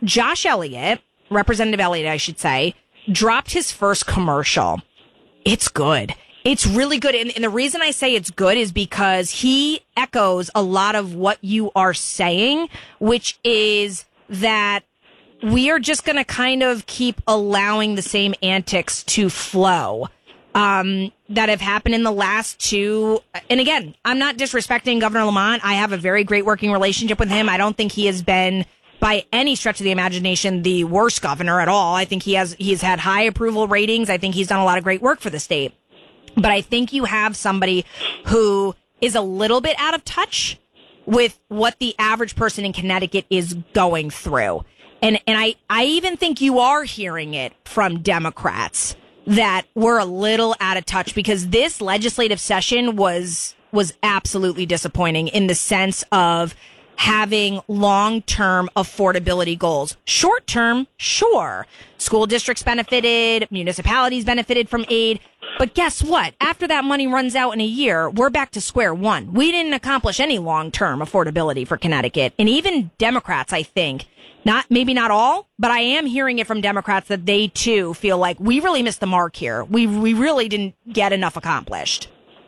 Josh Elliott, Representative Elliott, I should say, dropped his first commercial. It's good. It's really good. And the reason I say it's good is because he echoes a lot of what you are saying, which is that we are just going to kind of keep allowing the same antics to flow that have happened in the last two. And again, I'm not disrespecting Governor Lamont. I have a very great working relationship with him. I don't think he has been, by any stretch of the imagination, the worst governor at all. I think he's had high approval ratings. I think he's done a lot of great work for the state. But I think you have somebody who is a little bit out of touch with what the average person in Connecticut is going through. And I even think you are hearing it from Democrats that we're a little out of touch, because this legislative session was absolutely disappointing in the sense of having long-term affordability goals. Short-term, sure. School districts benefited, municipalities benefited from aid. But guess what? After that money runs out in a year, we're back to square one. We didn't accomplish any long-term affordability for Connecticut. And even Democrats, I think, maybe not all, but I am hearing it from Democrats that they too feel like we really missed the mark here. We really didn't get enough accomplished.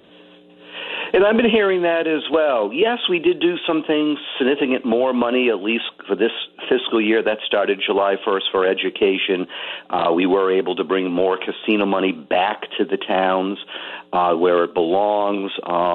And I've been hearing that as well. Yes, we did do some things, significant more money, at least for this fiscal year. That started July 1st for education. We were able to bring more casino money back to the towns where it belongs.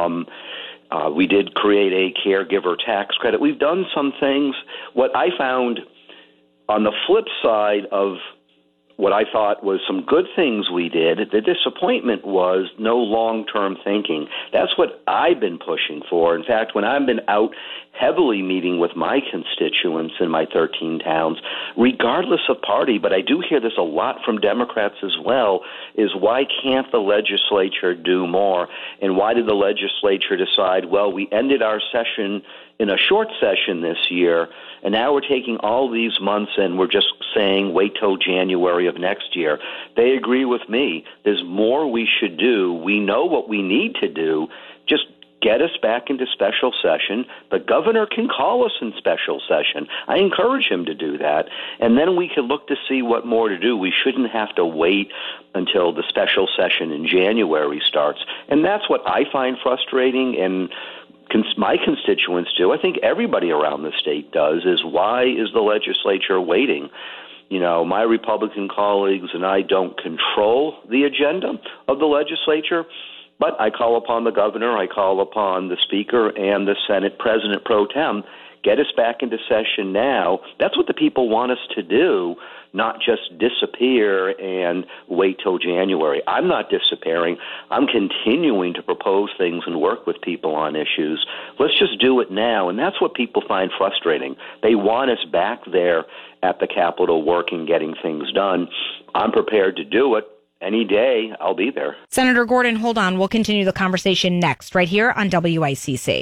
We did create a caregiver tax credit. We've done some things. What I found on the flip side of what I thought was some good things we did, the disappointment was no long-term thinking. That's what I've been pushing for. In fact, when I've been out heavily meeting with my constituents in my 13 towns, regardless of party, but I do hear this a lot from Democrats as well, is why can't the legislature do more? And why did the legislature decide, well, we ended our session in a short session this year, and now we're taking all these months and we're just saying wait till January of next year. They agree with me. There's more we should do. We know what we need to do. Just get us back into special session. The governor can call us in special session. I encourage him to do that. And then we can look to see what more to do. We shouldn't have to wait until the special session in January starts. And that's what I find frustrating, and my constituents do. I think everybody around the state does, is why is the legislature waiting? You know, my Republican colleagues and I don't control the agenda of the legislature, but I call upon the governor, I call upon the speaker and the Senate President pro tem, get us back into session now. That's what the people want us to do, not just disappear and wait till January. I'm not disappearing. I'm continuing to propose things and work with people on issues. Let's just do it now. And that's what people find frustrating. They want us back there at the Capitol working, getting things done. I'm prepared to do it. Any day, I'll be there. Senator Gordon, hold on. We'll continue the conversation next, right here on WICC.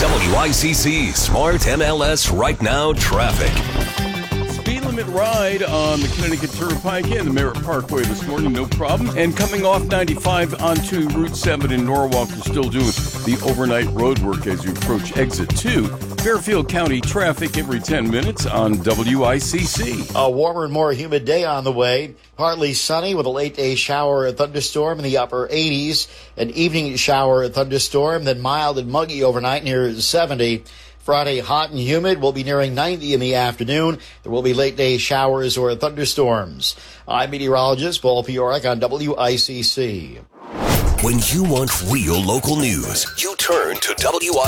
WICC Smart MLS Right Now Traffic. Speed limit ride on the Connecticut Turnpike and the Merritt Parkway this morning, no problem. And coming off 95 onto Route 7 in Norwalk, we're still doing the overnight road work as you approach Exit 2. Fairfield County traffic every 10 minutes on WICC. A warmer and more humid day on the way. Partly sunny with a late day shower or thunderstorm in the upper 80s. An evening shower or thunderstorm, then mild and muggy overnight near 70. Friday, hot and humid, will be nearing 90 in the afternoon. There will be late day showers or thunderstorms. I'm meteorologist Paul Piorek on WICC. When you want real local news, you turn to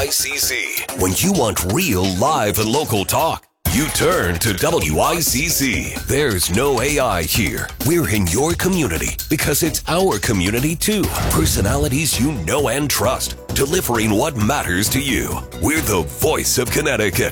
WICC. When you want real live and local talk, you turn to WICC. There's no AI here. We're in your community because it's our community too. Personalities you know and trust, delivering what matters to you. We're the voice of Connecticut.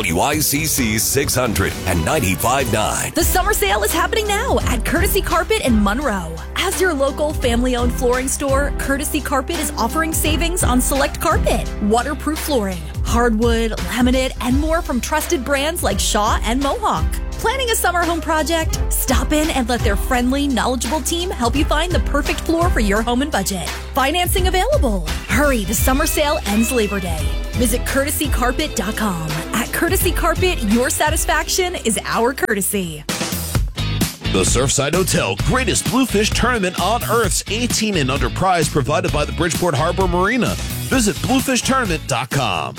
WICC 600 and 95.9. The summer sale is happening now at Courtesy Carpet in Monroe. As your local family-owned flooring store, Courtesy Carpet is offering savings on select carpet, waterproof flooring, hardwood, laminate, and more from trusted brands like Shaw and Mohawk. Planning a summer home project? Stop in and let their friendly, knowledgeable team help you find the perfect floor for your home and budget. Financing available. Hurry, the summer sale ends Labor Day. Visit courtesycarpet.com. At At Courtesy Carpet, your satisfaction is our courtesy. The Surfside Hotel Greatest Bluefish Tournament on Earth's 18 and under prize provided by the Bridgeport Harbor Marina. Visit bluefishtournament.com.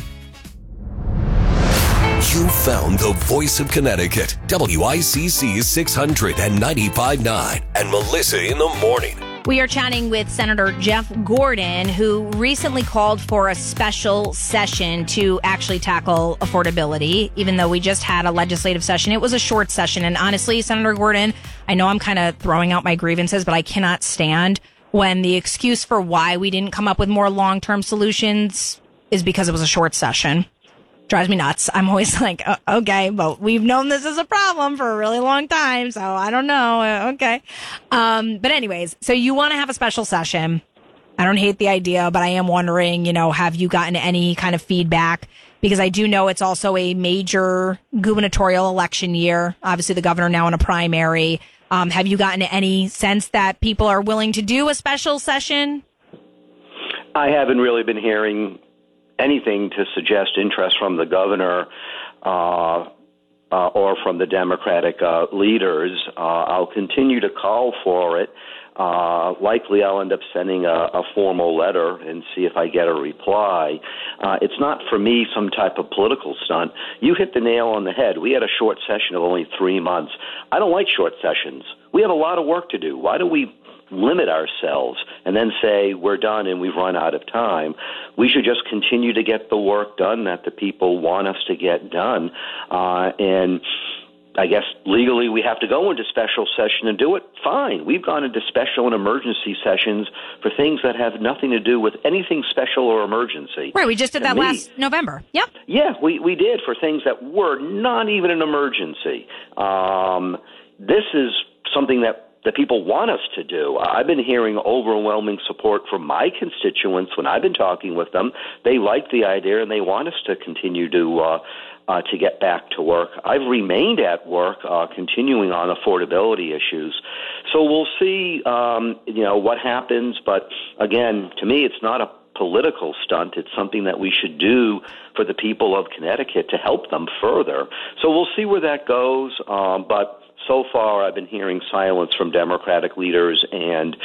You found the voice of Connecticut, WICC 695.9 and Melissa in the Morning. We are chatting with Senator Jeff Gordon, who recently called for a special session to actually tackle affordability. Even though we just had a legislative session, it was a short session. And honestly, Senator Gordon, I know I'm kind of throwing out my grievances, but I cannot stand when the excuse for why we didn't come up with more long-term solutions is because it was a short session. Drives me nuts. I'm always like, okay, but we've known this is a problem for a really long time, so I don't know. Okay. But anyways, so you want to have a special session. I don't hate the idea, but I am wondering, have you gotten any kind of feedback? Because I do know it's also a major gubernatorial election year. Obviously, the governor now in a primary. Have you gotten any sense that people are willing to do a special session? I haven't really been hearing anything to suggest interest from the governor or from the Democratic leaders. I'll continue to call for it. Likely I'll end up sending a formal letter and see if I get a reply. It's not, for me, some type of political stunt. You hit the nail on the head. We had a short session of only 3 months. I don't like short sessions. We have a lot of work to do. Why do we limit ourselves and then say we're done and we've run out of time? We should just continue to get the work done that the people want us to get done. And I guess legally we have to go into special session and do it. Fine. We've gone into special and emergency sessions for things that have nothing to do with anything special or emergency. Right. We just did that last November. Yep. Yeah, we did for things that were not even an emergency. This is something that the people want us to do. I've been hearing overwhelming support from my constituents when I've been talking with them. They like the idea and they want us to continue to get back to work. I've remained at work, continuing on affordability issues. So we'll see, what happens. But again, to me, it's not a political stunt. It's something that we should do for the people of Connecticut to help them further. So we'll see where that goes. But so far, I've been hearing silence from Democratic leaders and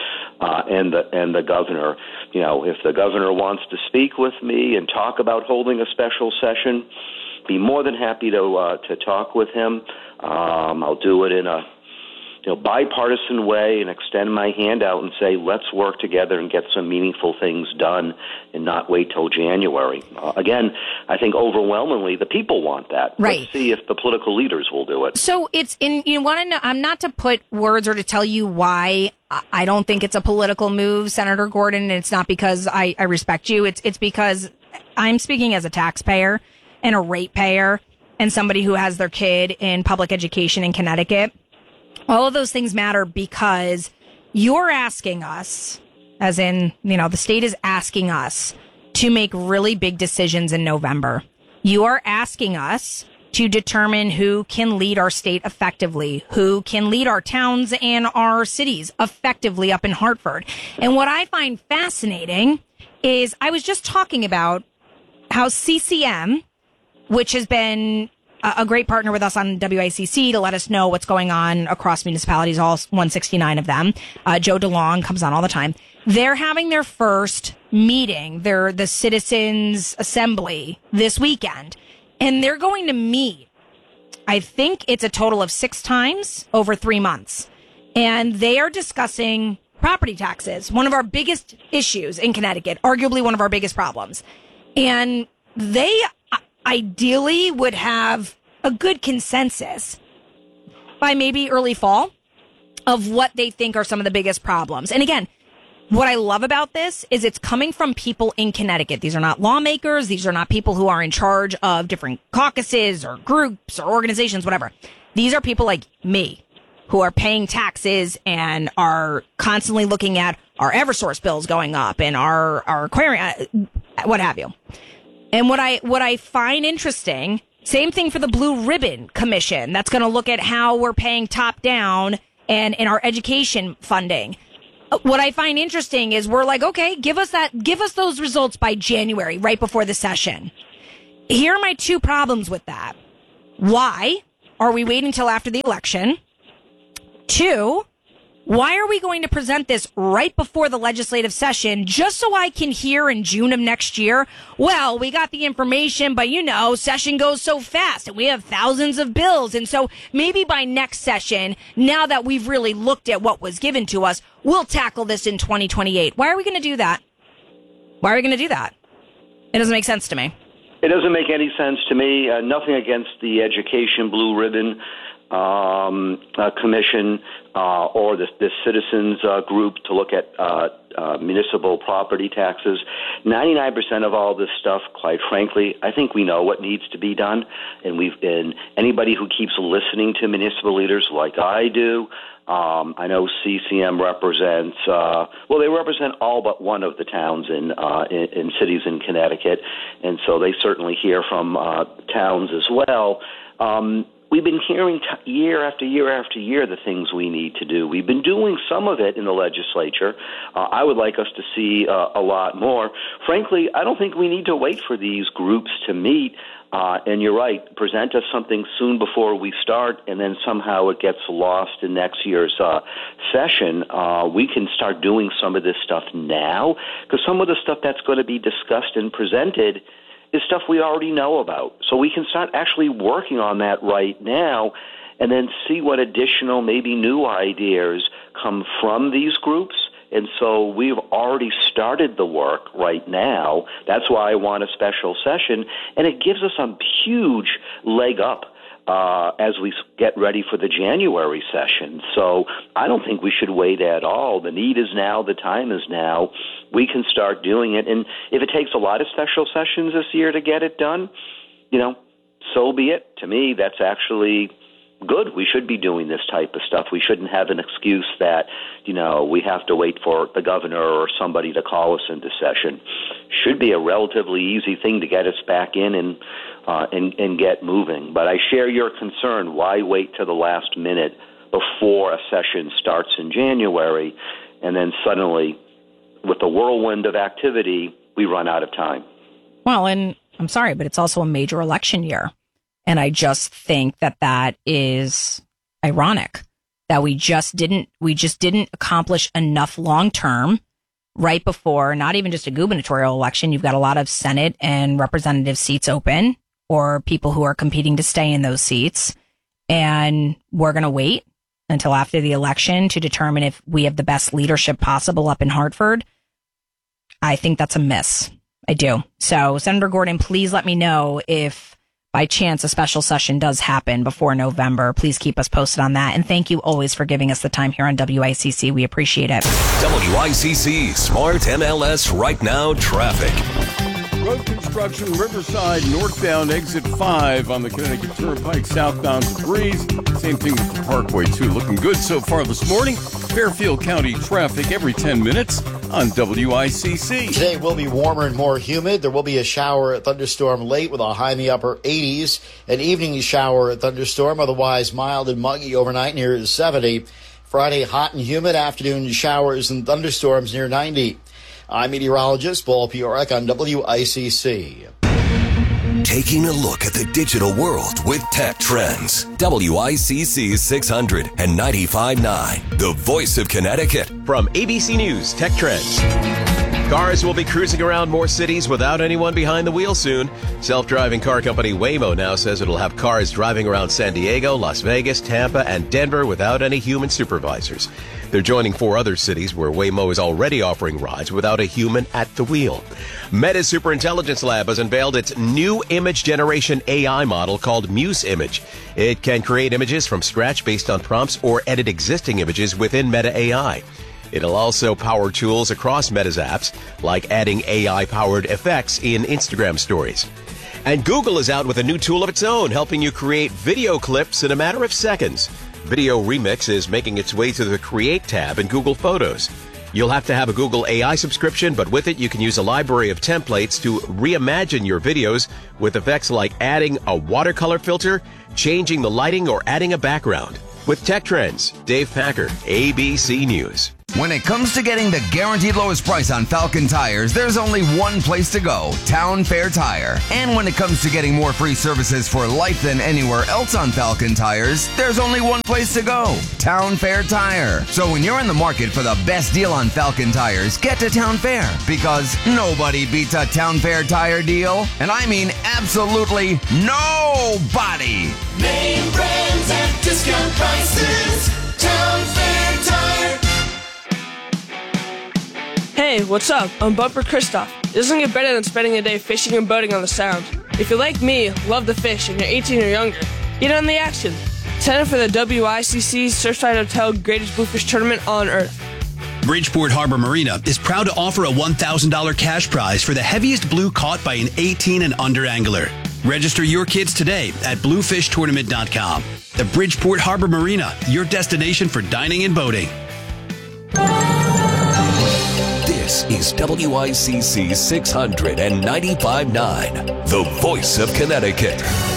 the governor. If the governor wants to speak with me and talk about holding a special session, be more than happy to talk with him. I'll do it in a bipartisan way and extend my hand out and say, let's work together and get some meaningful things done and not wait till January. Again, I think overwhelmingly the people want that. Right. Let's see if the political leaders will do it. So you want to know, I'm not to put words or to tell you why I don't think it's a political move, Senator Gordon, and it's not because I respect you. It's because I'm speaking as a taxpayer and a ratepayer and somebody who has their kid in public education in Connecticut. All of those things matter because you're asking us, as in, the state is asking us to make really big decisions in November. You are asking us to determine who can lead our state effectively, who can lead our towns and our cities effectively up in Hartford. And what I find fascinating is I was just talking about how CCM, which has been a great partner with us on WICC to let us know what's going on across municipalities, all 169 of them. Joe DeLong comes on all the time. They're having their first meeting, the Citizens Assembly this weekend, and they're going to meet, I think it's a total of 6 times over 3 months. And they are discussing property taxes, one of our biggest issues in Connecticut, arguably one of our biggest problems. And they ideally would have a good consensus by maybe early fall of what they think are some of the biggest problems. And again, what I love about this is it's coming from people in Connecticut. These are not lawmakers. These are not people who are in charge of different caucuses or groups or organizations, whatever. These are people like me who are paying taxes and are constantly looking at our Eversource bills going up and our aquarium, what have you. And what I find interesting, same thing for the Blue Ribbon Commission. That's going to look at how we're paying top down and in our education funding. What I find interesting is we're like, okay, give us those results by January, right before the session. Here are my two problems with that. Why are we waiting until after the election? 2, why are we going to present this right before the legislative session just so I can hear in June of next year, well, we got the information, but session goes so fast and we have thousands of bills. And so maybe by next session, now that we've really looked at what was given to us, we'll tackle this in 2028. Why are we going to do that? Why are we going to do that? It doesn't make sense to me. It doesn't make any sense to me. Nothing against the Education Blue Ribbon Commission or the citizens group to look at municipal property taxes. 99% of all this stuff, quite frankly, I think we know what needs to be done. And anybody who keeps listening to municipal leaders like I do, I know CCM represents, they represent all but one of the towns in cities in Connecticut, and so they certainly hear from towns as well. We've been hearing year after year after year the things we need to do. We've been doing some of it in the legislature. I would like us to see a lot more. Frankly, I don't think we need to wait for these groups to meet. And you're right, present us something soon before we start, and then somehow it gets lost in next year's session. We can start doing some of this stuff now, because some of the stuff that's going to be discussed and presented is stuff we already know about. So we can start actually working on that right now and then see what additional, maybe new ideas come from these groups. And so we've already started the work right now. That's why I want a special session. And it gives us a huge leg up as we get ready for the January session. So I don't think we should wait at all. The need is now. The time is now. We can start doing it. And if it takes a lot of special sessions this year to get it done, so be it. To me, that's actually good. We should be doing this type of stuff. We shouldn't have an excuse that, we have to wait for the governor or somebody to call us into session. Should be a relatively easy thing to get us back in and get moving. But I share your concern. Why wait to the last minute before a session starts in January, and then suddenly, with the whirlwind of activity, we run out of time? Well, and I'm sorry, but it's also a major election year. And I just think that is ironic that we just didn't accomplish enough long term right before, not even just a gubernatorial election. You've got a lot of Senate and representative seats open, or people who are competing to stay in those seats. And we're going to wait until after the election to determine if we have the best leadership possible up in Hartford. I think that's a miss. I do. So, Senator Gordon, please let me know if by chance a special session does happen before November. Please keep us posted on that. And thank you always for giving us the time here on WICC. We appreciate it. WICC Smart MLS Right Now Traffic. Road construction, Riverside, northbound exit 5 on the Connecticut Turnpike, southbound Breeze. Same thing with the Parkway, too. Looking good so far this morning. Fairfield County traffic every 10 minutes on WICC. Today will be warmer and more humid. There will be a shower, thunderstorm late with a high in the upper 80s. An evening shower, thunderstorm, otherwise mild and muggy overnight near 70. Friday, hot and humid. Afternoon showers and thunderstorms near 90. I'm meteorologist Paul Piorek on WICC. Taking a look at the digital world with Tech Trends. WICC 600 and 95.9, the voice of Connecticut. From ABC News Tech Trends. Cars will be cruising around more cities without anyone behind the wheel soon. Self-driving car company Waymo now says it'll have cars driving around San Diego, Las Vegas, Tampa, and Denver without any human supervisors. They're joining 4 other cities where Waymo is already offering rides without a human at the wheel. Meta's Superintelligence Lab has unveiled its new image generation AI model called Muse Image. It can create images from scratch based on prompts or edit existing images within Meta AI. It'll also power tools across Meta's apps, like adding AI-powered effects in Instagram stories. And Google is out with a new tool of its own, helping you create video clips in a matter of seconds. Video Remix is making its way to the Create tab in Google Photos. You'll have to have a Google AI subscription, but with it, you can use a library of templates to reimagine your videos with effects like adding a watercolor filter, changing the lighting, or adding a background. With Tech Trends, Dave Packer, ABC News. When it comes to getting the guaranteed lowest price on Falcon tires, there's only one place to go, Town Fair Tire. And when it comes to getting more free services for life than anywhere else on Falcon tires, there's only one place to go, Town Fair Tire. So when you're in the market for the best deal on Falcon tires, get to Town Fair, because nobody beats a Town Fair Tire deal. And I mean absolutely nobody. Name brands at discount prices, Town Fair Tire. Hey, what's up? I'm Bumper Kristoff. It doesn't get better than spending a day fishing and boating on the Sound. If you're like me, love the fish, and you're 18 or younger, get on the action. Sign up for the WICC Surfside Hotel Greatest Bluefish Tournament on Earth. Bridgeport Harbor Marina is proud to offer a $1,000 cash prize for the heaviest blue caught by an 18 and under angler. Register your kids today at bluefishtournament.com. The Bridgeport Harbor Marina, your destination for dining and boating. This is WICC 695.9, the voice of Connecticut.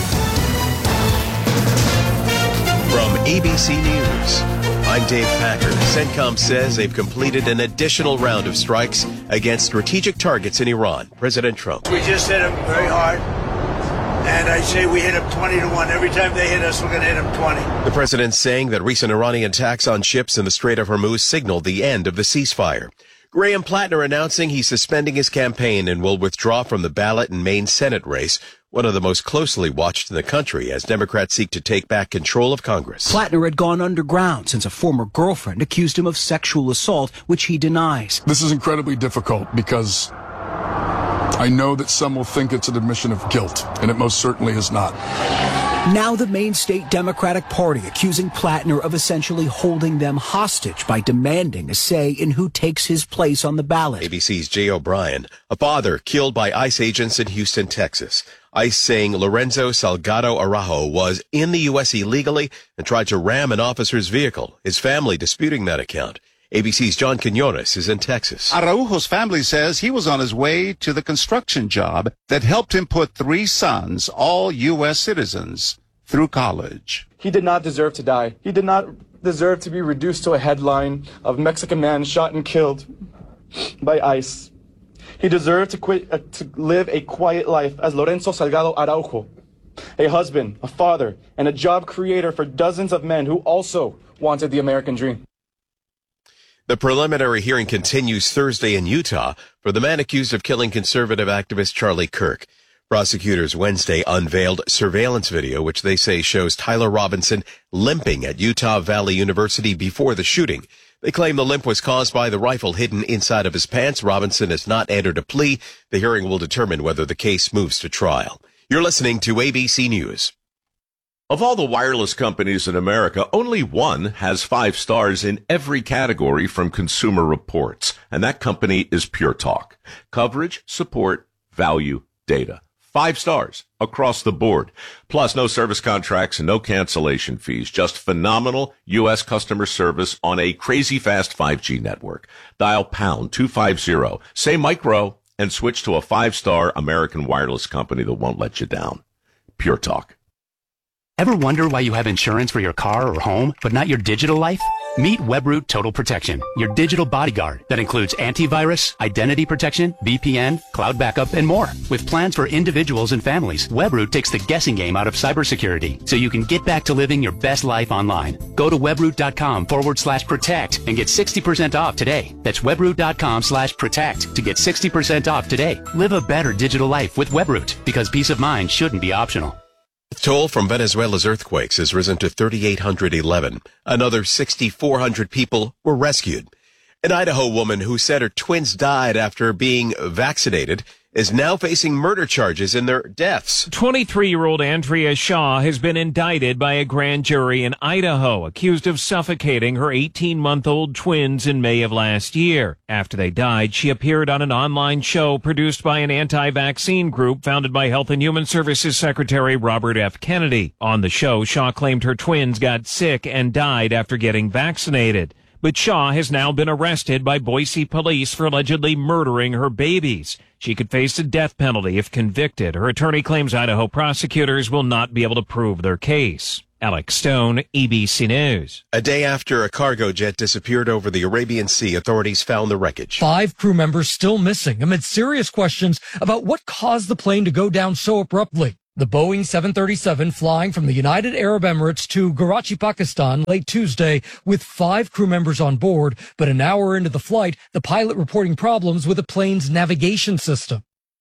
From ABC News, I'm Dave Packer. CENTCOM says they've completed an additional round of strikes against strategic targets in Iran. President Trump. We just hit them very hard. And I say we hit them 20-1. Every time they hit us, we're going to hit them 20. The president saying that recent Iranian attacks on ships in the Strait of Hormuz signaled the end of the ceasefire. Graham Plattner announcing he's suspending his campaign and will withdraw from the ballot in Maine Senate race, one of the most closely watched in the country as Democrats seek to take back control of Congress. Plattner had gone underground since a former girlfriend accused him of sexual assault, which he denies. This is incredibly difficult because I know that some will think it's an admission of guilt, and it most certainly is not. Now the Maine State Democratic Party accusing Plattner of essentially holding them hostage by demanding a say in who takes his place on the ballot. ABC's Jay O'Brien, a father killed by ICE agents in Houston, Texas. ICE saying Lorenzo Salgado Araujo was in the U.S. illegally and tried to ram an officer's vehicle, his family disputing that account. ABC's John Quinones is in Texas. Araujo's family says he was on his way to the construction job that helped him put 3 sons, all U.S. citizens, through college. He did not deserve to die. He did not deserve to be reduced to a headline of Mexican man shot and killed by ICE. He deserved to live a quiet life as Lorenzo Salgado Araujo, a husband, a father, and a job creator for dozens of men who also wanted the American dream. The preliminary hearing continues Thursday in Utah for the man accused of killing conservative activist Charlie Kirk. Prosecutors Wednesday unveiled surveillance video, which they say shows Tyler Robinson limping at Utah Valley University before the shooting. They claim the limp was caused by the rifle hidden inside of his pants. Robinson has not entered a plea. The hearing will determine whether the case moves to trial. You're listening to ABC News. Of all the wireless companies in America, only one has 5 stars in every category from Consumer Reports, and that company is Pure Talk. Coverage, support, value, data. 5 stars across the board. Plus, no service contracts and no cancellation fees. Just phenomenal U.S. customer service on a crazy fast 5G network. Dial pound 250, say micro, and switch to a 5-star American wireless company that won't let you down. Pure Talk. Ever wonder why you have insurance for your car or home, but not your digital life? Meet Webroot Total Protection, your digital bodyguard that includes antivirus, identity protection, VPN, cloud backup, and more. With plans for individuals and families, Webroot takes the guessing game out of cybersecurity so you can get back to living your best life online. Go to webroot.com/protect and get 60% off today. That's webroot.com/protect to get 60% off today. Live a better digital life with Webroot, because peace of mind shouldn't be optional. The toll from Venezuela's earthquakes has risen to 3,811. Another 6,400 people were rescued. An Idaho woman who said her twins died after being vaccinated is now facing murder charges in their deaths. 23-year-old Andrea Shaw has been indicted by a grand jury in Idaho, accused of suffocating her 18-month-old twins in May of last year. After they died, she appeared on an online show produced by an anti-vaccine group founded by Health and Human Services Secretary Robert F. Kennedy. On the show, Shaw claimed her twins got sick and died after getting vaccinated. But Shaw has now been arrested by Boise police for allegedly murdering her babies. She could face a death penalty if convicted. Her attorney claims Idaho prosecutors will not be able to prove their case. Alex Stone, ABC News. A day after a cargo jet disappeared over the Arabian Sea, authorities found the wreckage. 5 crew members still missing amid serious questions about what caused the plane to go down so abruptly. The Boeing 737 flying from the United Arab Emirates to Karachi, Pakistan late Tuesday with 5 crew members on board, but an hour into the flight, the pilot reporting problems with the plane's navigation system.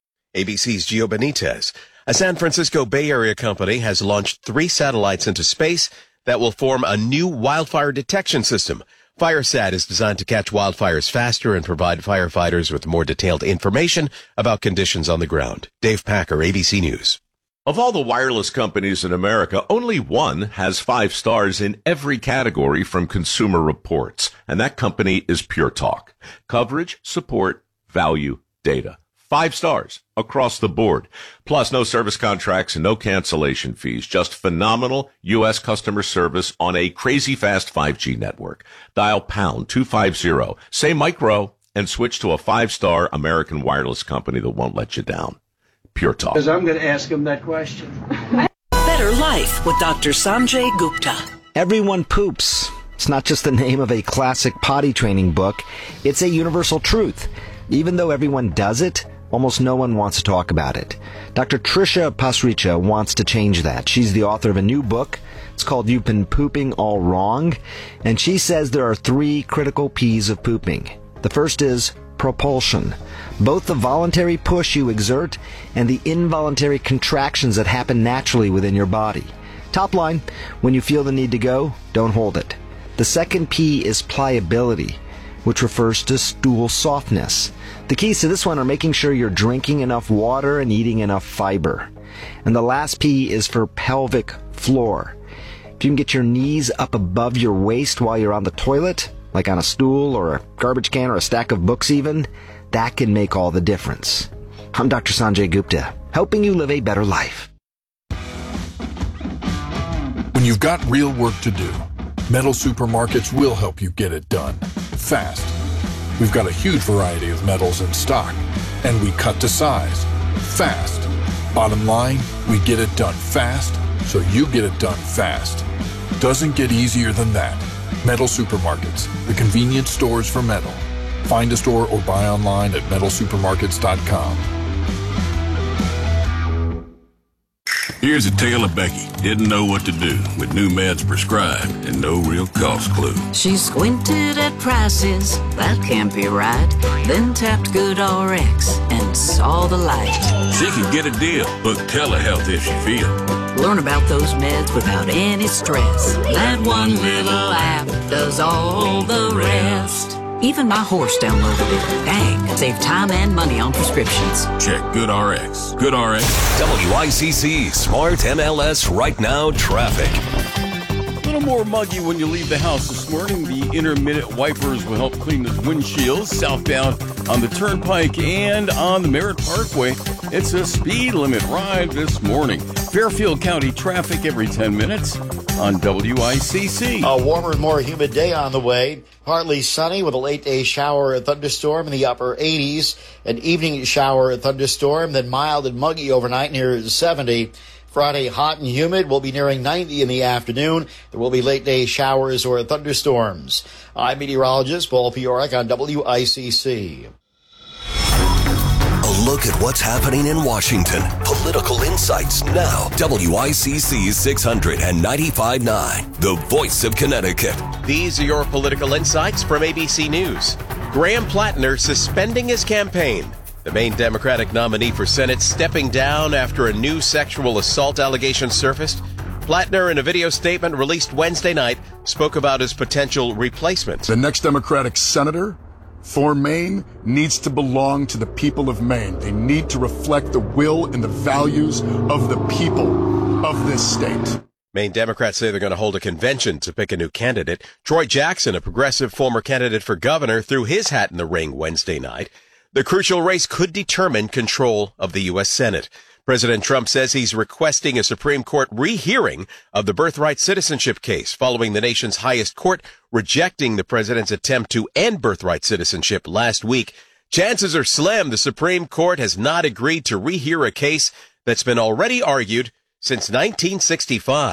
ABC's Gio Benitez. A San Francisco Bay Area company has launched 3 satellites into space that will form a new wildfire detection system. FireSat is designed to catch wildfires faster and provide firefighters with more detailed information about conditions on the ground. Dave Packer, ABC News. Of all the wireless companies in America, only one has 5 stars in every category from Consumer Reports, and that company is Pure Talk. Coverage, support, value, data. 5 stars across the board. Plus, no service contracts and no cancellation fees. Just phenomenal U.S. customer service on a crazy fast 5G network. Dial pound 250, say micro, and switch to a 5-star American wireless company that won't let you down. Pure Talk. Because I'm going to ask him that question. Better Life with Dr. Sanjay Gupta. Everyone poops. It's not just the name of a classic potty training book. It's a universal truth. Even though everyone does it, almost no one wants to talk about it. Dr. Trisha Pasricha wants to change that. She's the author of a new book. It's called You've Been Pooping All Wrong. And she says there are 3 critical P's of pooping. The first is propulsion. Both the voluntary push you exert and the involuntary contractions that happen naturally within your body. Top line, when you feel the need to go, don't hold it. The second P is pliability, which refers to stool softness. The keys to this one are making sure you're drinking enough water and eating enough fiber. And the last P is for pelvic floor. If you can get your knees up above your waist while you're on the toilet, like on a stool or a garbage can or a stack of books even, that can make all the difference. I'm Dr. Sanjay Gupta, helping you live a better life. When you've got real work to do, Metal Supermarkets will help you get it done fast. We've got a huge variety of metals in stock, and we cut to size fast. Bottom line, we get it done fast, so you get it done fast. Doesn't get easier than that. Metal Supermarkets, the convenience stores for metal. Find a store or buy online at metalsupermarkets.com. Here's a tale of Becky. Didn't know what to do with new meds prescribed and no real cost clue. She squinted at prices, that can't be right. Then tapped GoodRx and saw the light. She could get a deal, book telehealth if she feels. Learn about those meds without any stress. That one little app does all the rest. Even my horse downloaded it. Dang, save time and money on prescriptions. Check GoodRx. GoodRx. WICC Smart MLS Right Now Traffic. A little more muggy when you leave the house this morning. The intermittent wipers will help clean the windshields southbound on the Turnpike and on the Merritt Parkway. It's a speed limit ride this morning. Fairfield County traffic every 10 minutes on WICC. A warmer and more humid day on the way. Partly sunny with a late day shower or thunderstorm in the upper 80s. An evening shower or thunderstorm, then mild and muggy overnight near 70. Friday, hot and humid. We'll be nearing 90 in the afternoon. There will be late day showers or thunderstorms. I'm meteorologist Paul Piorik on WICC. A look at what's happening in Washington. Political insights now. WICC's 600 and 95.9, the voice of Connecticut. These are your political insights from ABC News. Graham Plattner suspending his campaign. The Maine Democratic nominee for Senate stepping down after a new sexual assault allegation surfaced. Plattner, in a video statement released Wednesday night, spoke about his potential replacement. The next Democratic senator for Maine needs to belong to the people of Maine. They need to reflect the will and the values of the people of this state. Maine Democrats say they're going to hold a convention to pick a new candidate. Troy Jackson, a progressive former candidate for governor, threw his hat in the ring Wednesday night. The crucial race could determine control of the U.S. Senate. President Trump says he's requesting a Supreme Court rehearing of the birthright citizenship case following the nation's highest court rejecting the president's attempt to end birthright citizenship last week. Chances are slim the Supreme Court has not agreed to rehear a case that's been already argued since 1965.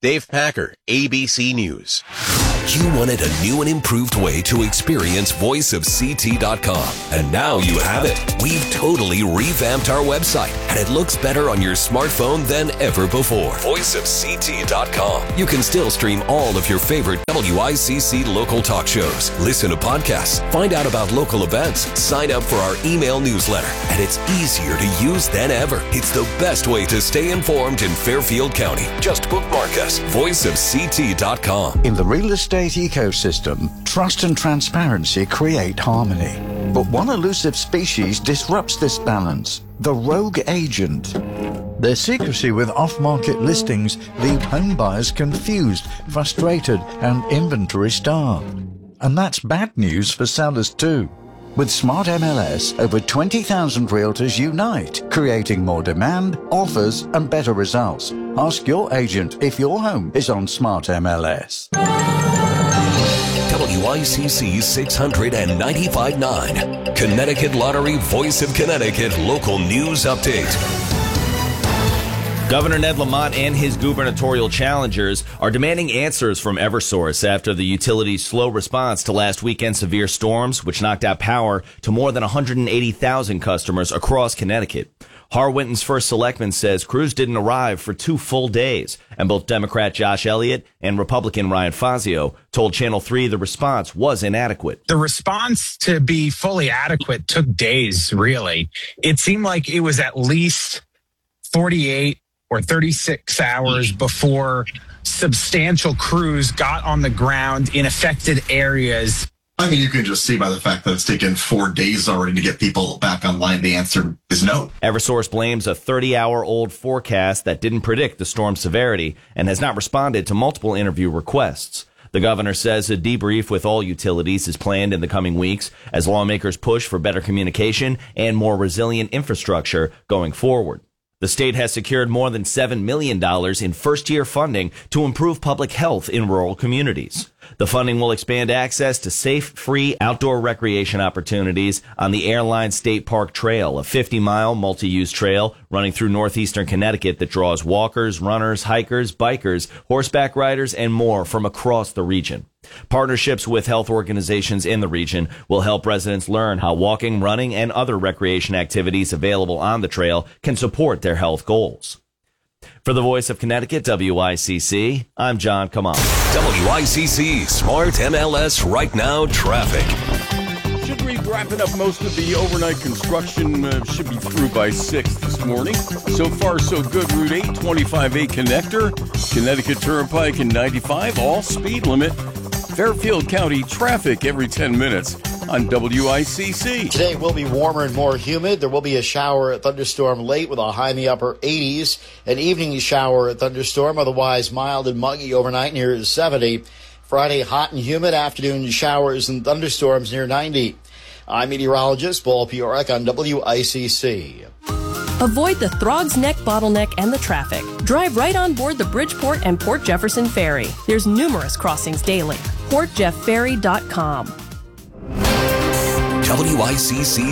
Dave Packer, ABC News. You wanted a new and improved way to experience voiceofct.com, and now you have it. We've totally revamped our website, and it looks better on your smartphone than ever before. Voiceofct.com. You can still stream all of your favorite WICC local talk shows, listen to podcasts, find out about local events, sign up for our email newsletter, and it's easier to use than ever. It's the best way to stay informed in Fairfield County. Just bookmark us, voiceofct.com. In the real estate ecosystem, trust and transparency create harmony. But one elusive species disrupts this balance: the rogue agent. Their secrecy with off-market listings leave home buyers confused, frustrated, and inventory starved. And that's bad news for sellers too. With Smart MLS, over 20,000 realtors unite, creating more demand, offers, and better results. Ask your agent if your home is on Smart MLS. WICC 695.9, Connecticut Lottery Voice of Connecticut local news update. Governor Ned Lamont and his gubernatorial challengers are demanding answers from Eversource after the utility's slow response to last weekend's severe storms, which knocked out power to more than 180,000 customers across Connecticut. Harwinton's first selectman says crews didn't arrive for 2 full days, and both Democrat Josh Elliott and Republican Ryan Fazio told Channel 3 the response was inadequate. The response to be fully adequate took days, really. It seemed like it was at least 48 or 36 hours before substantial crews got on the ground in affected areas. I mean, you can just see by the fact that it's taken 4 days already to get people back online. The answer is no. Eversource blames a 30-hour-old forecast that didn't predict the storm's severity and has not responded to multiple interview requests. The governor says a debrief with all utilities is planned in the coming weeks as lawmakers push for better communication and more resilient infrastructure going forward. The state has secured more than $7 million in first-year funding to improve public health in rural communities. The funding will expand access to safe, free outdoor recreation opportunities on the Airline State Park Trail, a 50-mile multi-use trail running through northeastern Connecticut that draws walkers, runners, hikers, bikers, horseback riders, and more from across the region. Partnerships with health organizations in the region will help residents learn how walking, running, and other recreation activities available on the trail can support their health goals. For the Voice of Connecticut, WICC, I'm John Kamal. WICC Smart MLS Right Now traffic. Should be wrapping up most of the overnight construction. Should be through by 6 this morning. So far, so good. Route 8, 25A connector, Connecticut Turnpike and 95, all speed limit. Fairfield County traffic every 10 minutes on WICC. Today will be warmer and more humid. There will be a shower, a thunderstorm late with a high in the upper 80s. An evening shower, a thunderstorm, otherwise mild and muggy overnight near 70. Friday, hot and humid. Afternoon showers and thunderstorms near 90. I'm meteorologist Paul Piorek on WICC. Avoid the Throgs Neck bottleneck and the traffic. Drive right on board the Bridgeport and Port Jefferson Ferry. There's numerous crossings daily. PortJeffFerry.com. WICC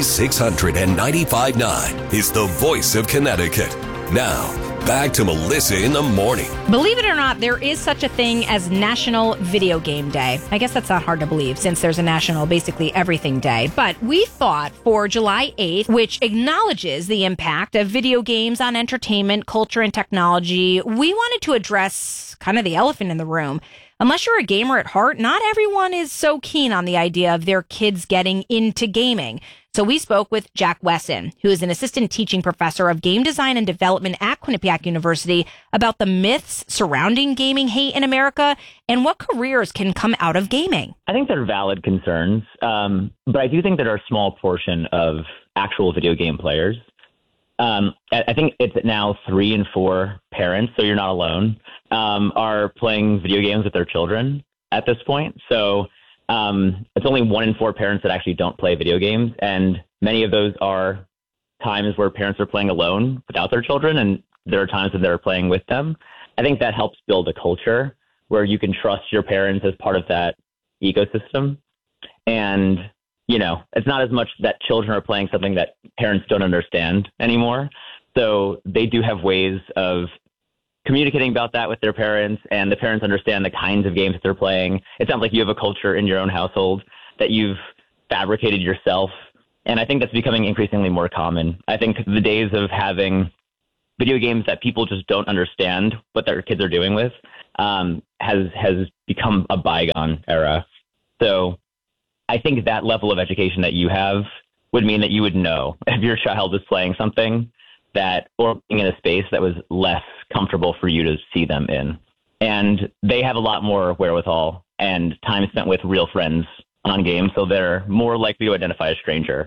695.9 is the voice of Connecticut. Now, back to Melissa in the morning. Believe it or not, there is such a thing as National Video Game Day. I guess that's not hard to believe since there's a National Basically Everything Day. But we thought for July 8th, which acknowledges the impact of video games on entertainment, culture, and technology, we wanted to address kind of the elephant in the room. Unless you're a gamer at heart, not everyone is so keen on the idea of their kids getting into gaming. So we spoke with Jack Wesson, who is an assistant teaching professor of game design and development at Quinnipiac University, about the myths surrounding gaming hate in America and what careers can come out of gaming. I think they're valid concerns, but I do think there are a small portion of actual video game players. I think it's now 3 in 4 parents, so you're not alone, are playing video games with their children at this point. So it's only 1 in 4 parents that actually don't play video games. And many of those are times where parents are playing alone without their children. And there are times when they're playing with them. I think that helps build a culture where you can trust your parents as part of that ecosystem. And, you know, it's not as much that children are playing something that parents don't understand anymore. So they do have ways of communicating about that with their parents, and the parents understand the kinds of games that they're playing. It sounds like you have a culture in your own household that you've fabricated yourself. And I think that's becoming increasingly more common. I think the days of having video games that people just don't understand what their kids are doing with has become a bygone era. So I think that level of education that you have would mean that you would know if your child is playing something that, or being in a space that was less comfortable for you to see them in. And they have a lot more wherewithal and time spent with real friends on games, so they're more likely to identify a stranger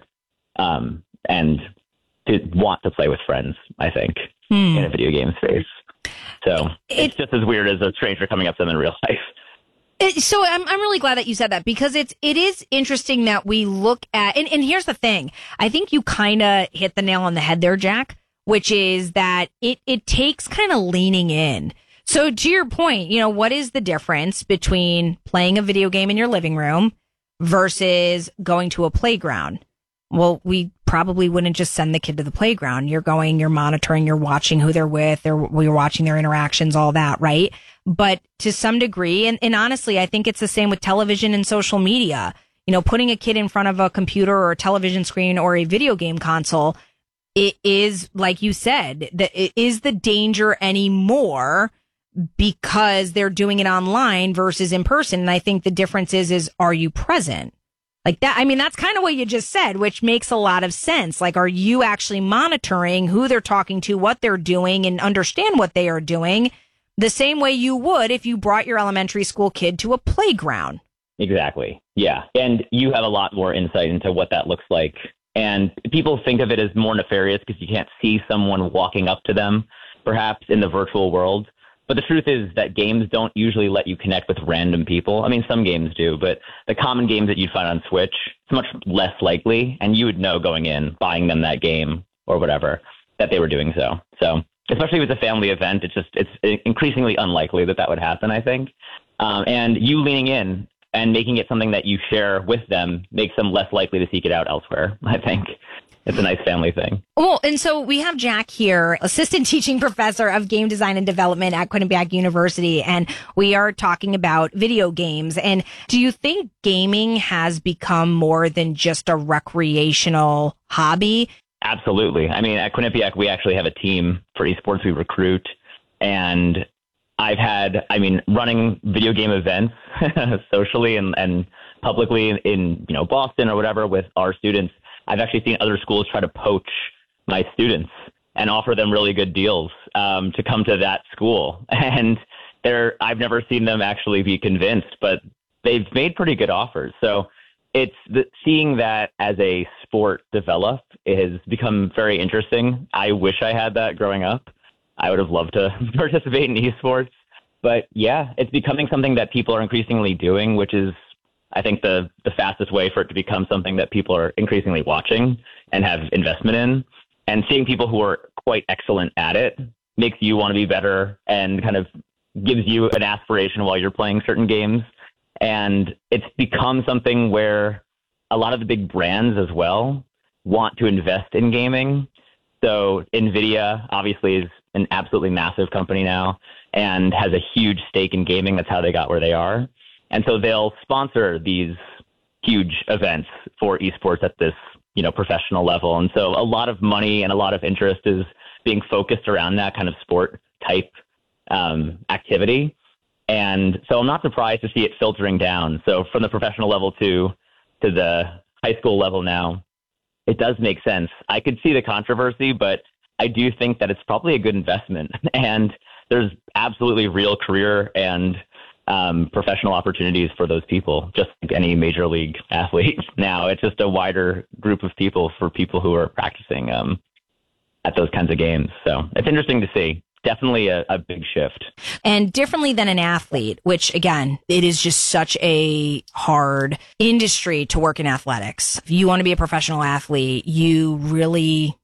and to want to play with friends, I think, in a video game space. So it's just as weird as a stranger coming up to them in real life. So I'm really glad that you said that, because it is interesting that we look at, and here's the thing. I think you kind of hit the nail on the head there, Jack, which is that it takes kind of leaning in. So to your point, what is the difference between playing a video game in your living room versus going to a playground? Well, we probably wouldn't just send the kid to the playground. You're monitoring, you're watching who they're with, you're watching their interactions, all that, right? But to some degree, and honestly, I think it's the same with television and social media. Putting a kid in front of a computer or a television screen or a video game console, it is, like you said, is the danger anymore because they're doing it online versus in person. And I think the difference is are you present? Like that. I mean, that's kind of what you just said, which makes a lot of sense. Like, are you actually monitoring who they're talking to, what they're doing, and understand what they are doing the same way you would if you brought your elementary school kid to a playground? Exactly. Yeah. And you have a lot more insight into what that looks like. And people think of it as more nefarious because you can't see someone walking up to them, perhaps in the virtual world. But the truth is that games don't usually let you connect with random people. I mean, some games do, but the common games that you'd find on Switch, it's much less likely. And you would know going in, buying them that game or whatever, that they were doing so. So especially if it's a family event, it's increasingly unlikely that would happen, I think. And you leaning in and making it something that you share with them makes them less likely to seek it out elsewhere, I think. It's a nice family thing. Well, and so we have Jack here, assistant teaching professor of game design and development at Quinnipiac University, and we are talking about video games. And do you think gaming has become more than just a recreational hobby? Absolutely. I mean, at Quinnipiac, we actually have a team for esports we recruit, and running video game events socially and publicly in Boston or whatever with our students. I've actually seen other schools try to poach my students and offer them really good deals to come to that school. And I've never seen them actually be convinced, but they've made pretty good offers. So seeing that as a sport develop has become very interesting. I wish I had that growing up. I would have loved to participate in esports. But yeah, it's becoming something that people are increasingly doing, which is, I think, the fastest way for it to become something that people are increasingly watching and have investment in. And seeing people who are quite excellent at it makes you want to be better and kind of gives you an aspiration while you're playing certain games. And it's become something where a lot of the big brands as well want to invest in gaming. So NVIDIA obviously is an absolutely massive company now and has a huge stake in gaming. That's how they got where they are. And so they'll sponsor these huge events for esports at this, professional level. And so a lot of money and a lot of interest is being focused around that kind of sport type activity. And so I'm not surprised to see it filtering down. So from the professional level to the high school level now, it does make sense. I could see the controversy, but I do think that it's probably a good investment. And there's absolutely real career and professional opportunities for those people, just like any major league athlete. Now it's just a wider group of people for people who are practicing at those kinds of games. So it's interesting to see. Definitely a big shift. And differently than an athlete, which again, it is just such a hard industry to work in athletics. If you want to be a professional athlete, you really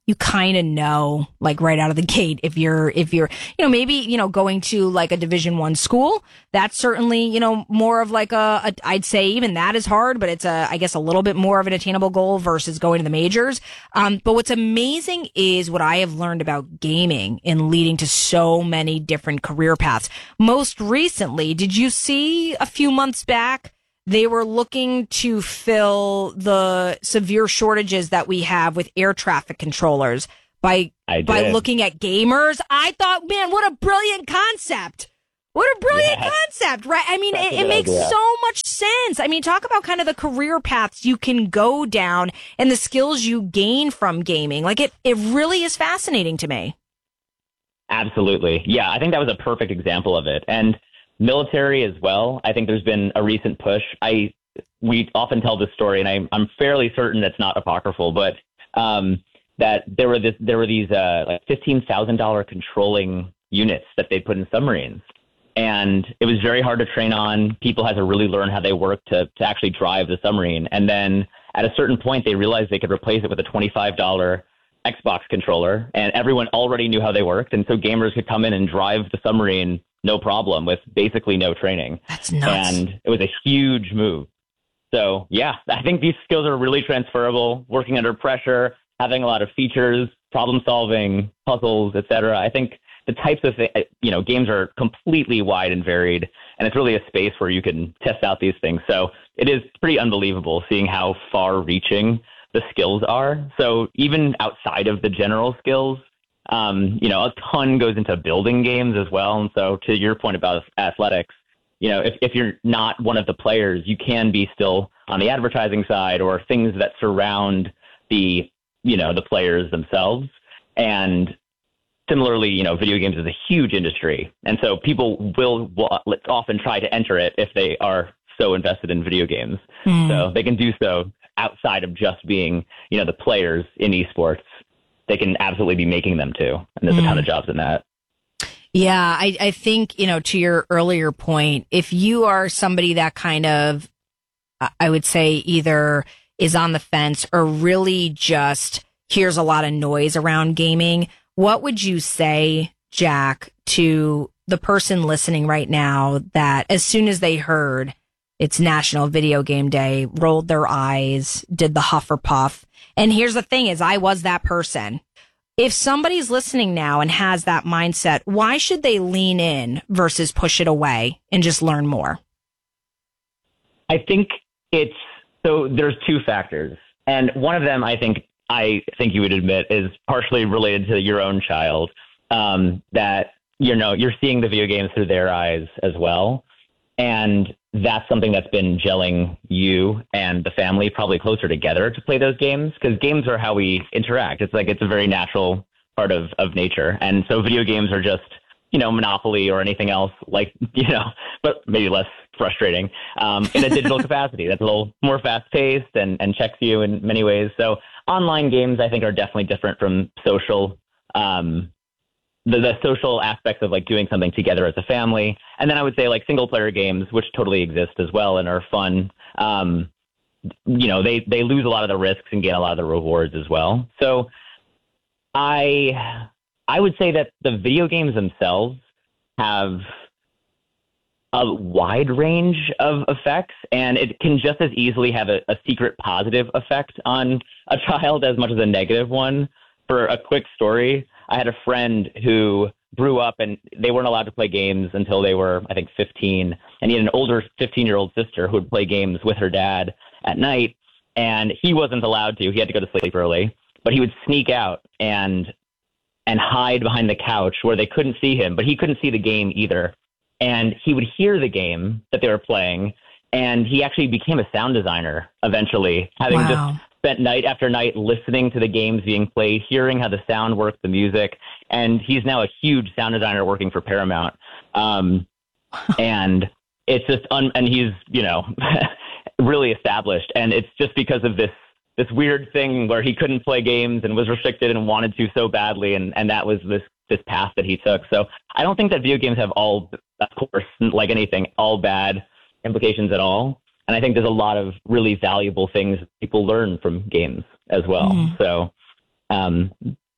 you kind of know, like right out of the gate, if you're, maybe, going to like a Division I school, that's certainly, more of like I'd say even that is hard, but it's I guess a little bit more of an attainable goal versus going to the majors. But what's amazing is what I have learned about gaming in leading to so many different career paths. Most recently, did you see a few months back, they were looking to fill the severe shortages that we have with air traffic controllers by looking at gamers? I thought, man, what a brilliant concept. What a brilliant concept, right? I mean, it makes so much sense. I mean, talk about kind of the career paths you can go down and the skills you gain from gaming. Like it really is fascinating to me. Absolutely. Yeah, I think that was a perfect example of it. And military as well. I think there's been a recent push. We often tell this story, and I'm fairly certain it's not apocryphal, but that there were these like $15,000 controlling units that they put in submarines, and it was very hard to train on. People had to really learn how they work to actually drive the submarine, and then at a certain point they realized they could replace it with a $25 Xbox controller, and everyone already knew how they worked, and so gamers could come in and drive the submarine no problem with basically no training. That's nuts. And it was a huge move. So yeah, I think these skills are really transferable. Working under pressure, having a lot of features, problem solving, puzzles, etc. I think the types of games are completely wide and varied, and it's really a space where you can test out these things. So it is pretty unbelievable seeing how far-reaching the skills are. So even outside of the general skills, a ton goes into building games as well. And so to your point about athletics, if you're not one of the players, you can be still on the advertising side or things that surround the players themselves. And similarly, video games is a huge industry. And so people will often try to enter it if they are so invested in video games. So they can do so outside of just being, the players in esports. They can absolutely be making them too. And there's a ton of jobs in that. Yeah, I think, to your earlier point, if you are somebody that kind of, I would say either is on the fence or really just hears a lot of noise around gaming, what would you say, Jack, to the person listening right now that as soon as they heard it's National Video Game Day, rolled their eyes, did the huff or puff? And here's the thing is, I was that person. If somebody's listening now and has that mindset, why should they lean in versus push it away and just learn more? I think there's two factors. And one of them, I think you would admit, is partially related to your own child, that, you're seeing the video games through their eyes as well. And that's something that's been gelling you and the family probably closer together to play those games, because games are how we interact. It's a very natural part of nature. And so video games are just, Monopoly or anything else but maybe less frustrating in a digital capacity. That's a little more fast paced and checks you in many ways. So online games, I think, are definitely different from social, the social aspects of like doing something together as a family. And then I would say like single player games, which totally exist as well and are fun. They lose a lot of the risks and gain a lot of the rewards as well. So I would say that the video games themselves have a wide range of effects, and it can just as easily have a secret positive effect on a child as much as a negative one. For a quick story, I had a friend who grew up and they weren't allowed to play games until they were, I think, 15. And he had an older 15-year-old sister who would play games with her dad at night, and he wasn't allowed to. He had to go to sleep early, but he would sneak out and hide behind the couch where they couldn't see him, but he couldn't see the game either. And he would hear the game that they were playing, and he actually became a sound designer eventually, having just spent night after night listening to the games being played, hearing how the sound worked, the music, and he's now a huge sound designer working for Paramount. And it's just, and he's, really established. And it's just because of this weird thing where he couldn't play games and was restricted and wanted to so badly. And that was this path that he took. So I don't think that video games have all, of course, like anything, all bad implications at all. And I think there's a lot of really valuable things people learn from games as well. So And